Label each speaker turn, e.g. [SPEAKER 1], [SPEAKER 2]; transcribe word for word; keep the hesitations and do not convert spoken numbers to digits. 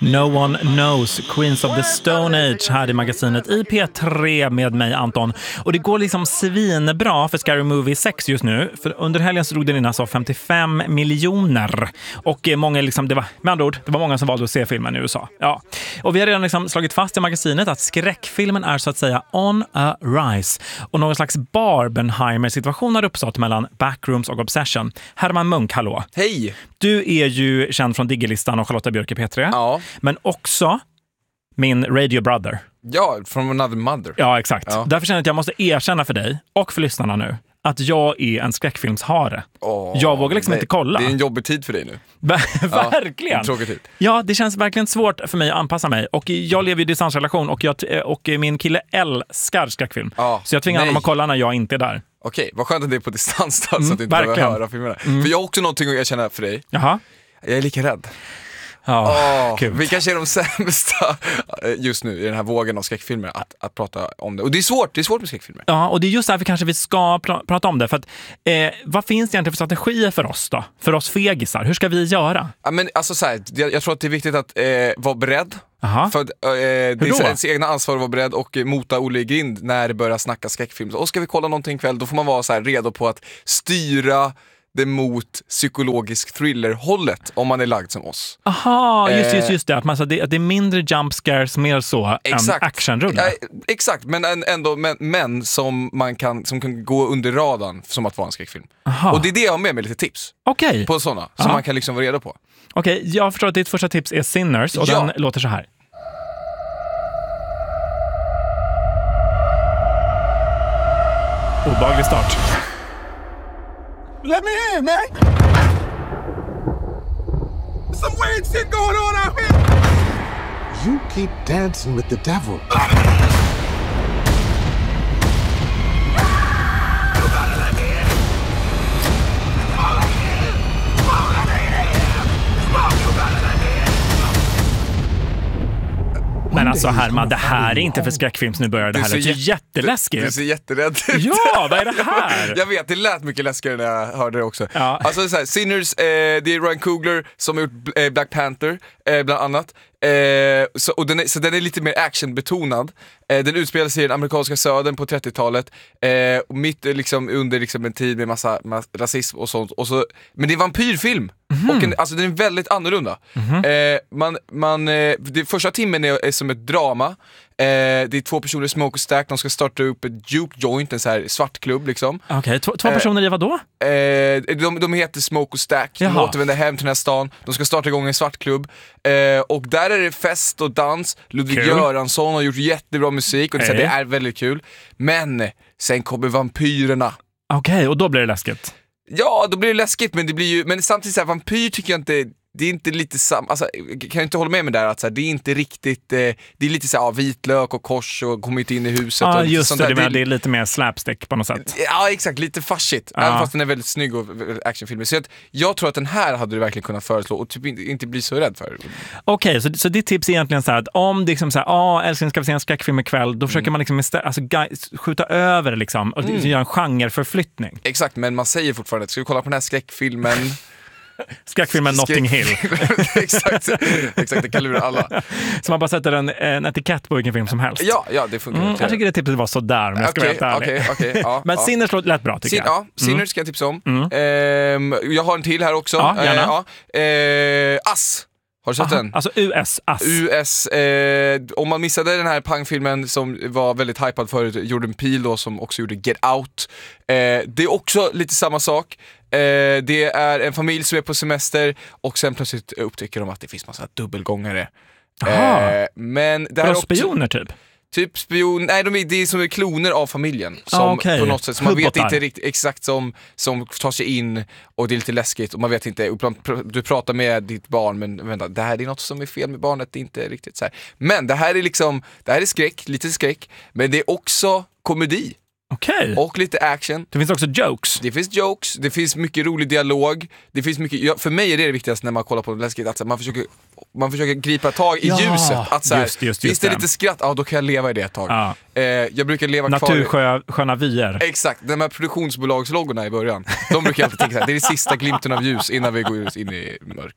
[SPEAKER 1] No One Knows, Queens of the Stone Age här i magasinet i P tre med mig Anton. Och det går liksom svinbra för Scary Movie sex just nu. För under helgen så drog den in alltså femtiofem miljoner. Och många liksom, det var, med andra ord, det var många som valde att se filmen i U S A. Ja. Och vi har redan liksom slagit fast i magasinet att skräckfilmen är så att säga on a rise. Och någon slags Barbenheimer-situation har uppstått mellan Backrooms och Obsession. Herman Munk, hallå.
[SPEAKER 2] Hej!
[SPEAKER 1] Du är ju känd från Diggelistan och Charlotta Björk i P tre.
[SPEAKER 2] Ja.
[SPEAKER 1] Men också min radio brother.
[SPEAKER 2] Ja, from another mother.
[SPEAKER 1] Ja, exakt.
[SPEAKER 2] Ja.
[SPEAKER 1] Därför känner jag att jag måste erkänna för dig och för lyssnarna nu att jag är en skräckfilmshare.
[SPEAKER 2] Oh,
[SPEAKER 1] jag vågar liksom
[SPEAKER 2] nej,
[SPEAKER 1] inte kolla.
[SPEAKER 2] Det är en jobbig tid för dig nu.
[SPEAKER 1] Verkligen.
[SPEAKER 2] Ja, en tråkig tid.
[SPEAKER 1] Ja, det känns verkligen svårt för mig att anpassa mig. Och jag lever i distansrelation och, jag, och min kille älskar skräckfilm.
[SPEAKER 2] Ja,
[SPEAKER 1] så jag tvingar
[SPEAKER 2] nej.
[SPEAKER 1] honom att kolla när jag inte är där.
[SPEAKER 2] Okej, vad skönt att det är på distans då,
[SPEAKER 1] Mm,
[SPEAKER 2] så att du inte
[SPEAKER 1] verkligen.
[SPEAKER 2] behöver höra filmerna. Mm. För jag har också någonting att erkänna för dig.
[SPEAKER 1] Jaha.
[SPEAKER 2] Jag är lika rädd.
[SPEAKER 1] Ja,
[SPEAKER 2] oh, vi kanske är de sämsta just nu i den här vågen av skräckfilmer att, att prata om det. Och det är svårt, det är svårt med skräckfilmer.
[SPEAKER 1] Ja, och det är just därför kanske vi ska pr- prata om det. För att, eh, vad finns det egentligen för strategier för oss då? För oss fegisar? Hur ska vi göra?
[SPEAKER 2] Ja, men alltså så här, jag, jag tror att det är viktigt att eh, vara beredd.
[SPEAKER 1] Aha.
[SPEAKER 2] För att, eh, det är
[SPEAKER 1] då?
[SPEAKER 2] ens egna ansvar att vara beredd och mota Olle i grind när det börjar snacka skräckfilm. Och ska vi kolla någonting ikväll, då får man vara så här redo på att styra det mot psykologisk thriller-hållet om man är lagd som oss.
[SPEAKER 1] Aha, just, just, just det. Att, man, så det. att det är mindre jump scares, mer så
[SPEAKER 2] exakt.
[SPEAKER 1] en actionrulle.
[SPEAKER 2] Ja, exakt, men ändå men, men som man kan, som kan gå under radarn som att vara en skräckfilm.
[SPEAKER 1] Aha.
[SPEAKER 2] Och det är det jag har med mig lite tips.
[SPEAKER 1] Okej. Okay.
[SPEAKER 2] På sådana, som man kan liksom vara reda på.
[SPEAKER 1] Okej, okay, jag förstår att ditt första tips är Sinners och ja. Den låter så här. Obehaglig start.
[SPEAKER 3] Let me in, man. There's some weird shit going on out here. You keep dancing with the devil.
[SPEAKER 1] Men alltså Herman, det här är inte för skräckfilms nu börjar det här. Det är jätte, jätteläskigt.
[SPEAKER 2] Du ser jätterädd ut.
[SPEAKER 1] Ja, vad är det här?
[SPEAKER 2] Jag vet, det lät mycket läskigare när jag hörde det också.
[SPEAKER 1] Ja.
[SPEAKER 2] Alltså så här, Sinners, eh, det är Ryan Coogler som har gjort eh, Black Panther, eh, bland annat. Eh, så, och den är, så den är lite mer actionbetonad. Eh, den utspelar sig i den amerikanska södern på trettiotalet. Eh, och mitt eh, liksom, under liksom, en tid med massa, massa rasism och sånt. Och så, men det är vampyrfilm. Mm-hmm. Och en, alltså, den är väldigt annorlunda. Mm-hmm. Eh, man, man, eh, det första timmen är, är som ett drama. Eh, det är två personer, Smoke och Stack. De ska starta upp ett juke joint, en så här svartklubb liksom.
[SPEAKER 1] Okej, okay, två, två personer eh, i vad då?
[SPEAKER 2] Eh, de, de heter Smoke och Stack. De
[SPEAKER 1] Jaha.
[SPEAKER 2] återvänder hem till den här stan. De ska starta igång en svartklubb. Eh, och där är det fest och dans. Ludvig
[SPEAKER 1] Kul.
[SPEAKER 2] Göransson har gjort jättebra musik. Och det,
[SPEAKER 1] hey.
[SPEAKER 2] så det är väldigt kul. Men sen kommer vampyrerna.
[SPEAKER 1] Okej, okay, och då blir det läskigt.
[SPEAKER 2] Ja, då blir det läskigt. Men, det blir ju, men samtidigt så här, vampyr tycker jag inte... Det är inte lite sam... Alltså, kan jag inte hålla med mig där att så här, det är inte riktigt... Eh, det är lite så här, ja, vitlök och kors och kommit in i huset.
[SPEAKER 1] Ja,
[SPEAKER 2] och
[SPEAKER 1] just
[SPEAKER 2] sånt
[SPEAKER 1] det,
[SPEAKER 2] där.
[SPEAKER 1] det, det är lite mer slapstick på något sätt.
[SPEAKER 2] Ja, exakt. Lite faschigt.
[SPEAKER 1] Ja.
[SPEAKER 2] Även fast den är väldigt snygg och actionfilmer. Så jag, jag tror att den här hade du verkligen kunnat föreslå och typ inte, inte bli så rädd för.
[SPEAKER 1] Okej, okay, så, så ditt tips är egentligen så här att om det liksom så här, ja, älskling ska vi se en skräckfilm ikväll, då försöker mm. man liksom istä- alltså, guy- skjuta över liksom och mm. göra en genreförflyttning.
[SPEAKER 2] Exakt, men man säger fortfarande, ska vi kolla på den här skräckfilmen?
[SPEAKER 1] Skräckfilmen Notting Hill.
[SPEAKER 2] exakt, exakt, det kan lura alla.
[SPEAKER 1] Så man bara sätter en, en etikett på vilken film som helst.
[SPEAKER 2] Ja, ja det funkar.
[SPEAKER 1] Mm, jag tycker det tipset var sådär, om jag ska
[SPEAKER 2] okay,
[SPEAKER 1] vara helt ärlig.
[SPEAKER 2] Okay, okay, ja,
[SPEAKER 1] men
[SPEAKER 2] ja.
[SPEAKER 1] Sinners lät bra tycker
[SPEAKER 2] Sin,
[SPEAKER 1] jag.
[SPEAKER 2] Ja, Sinners
[SPEAKER 1] mm.
[SPEAKER 2] ska jag tipsa om.
[SPEAKER 1] Mm.
[SPEAKER 2] Ehm, jag har en till här också.
[SPEAKER 1] Ja, gärna.
[SPEAKER 2] Ehm, ja. ehm, Ass. Har du sett
[SPEAKER 1] Aha,
[SPEAKER 2] den?
[SPEAKER 1] alltså U S, Ass.
[SPEAKER 2] U S, eh, om man missade den här pangfilmen som var väldigt hypad förut, Jordan Peele då, som också gjorde Get Out. Eh, det är också lite samma sak. Eh, det är en familj som är på semester och sen plötsligt upptäcker de att det finns massa dubbelgångare. Eh, men det här är också,
[SPEAKER 1] spioner typ?
[SPEAKER 2] Typ spion, nej de är, det är som är kloner av familjen som
[SPEAKER 1] ah, okay.
[SPEAKER 2] på något sätt, så man vet
[SPEAKER 1] Hubbotar.
[SPEAKER 2] inte riktigt exakt som, som tar sig in och det är lite läskigt och man vet inte, du pratar med ditt barn men vänta, det här är något som är fel med barnet, det är inte riktigt så här. Men det här är liksom, det här är skräck, lite skräck, men det är också komedi.
[SPEAKER 1] Okay.
[SPEAKER 2] Och lite action.
[SPEAKER 1] Det finns också jokes.
[SPEAKER 2] Det finns jokes, det finns mycket rolig dialog. Det finns mycket, ja, för mig är det det viktigaste när man kollar på läskigt, att man försöker, man försöker gripa tag i
[SPEAKER 1] ja,
[SPEAKER 2] ljuset. Att så här,
[SPEAKER 1] just, just, just
[SPEAKER 2] finns det
[SPEAKER 1] det
[SPEAKER 2] lite skratt, ja då kan jag leva i det ett tag. Ja. Eh, jag brukar leva
[SPEAKER 1] Natursköna kvar vyer.
[SPEAKER 2] Exakt, de här produktionsbolagslogorna i början. De brukar jag alltid tänka så här, det är det sista glimten av ljus innan vi går in i mörker.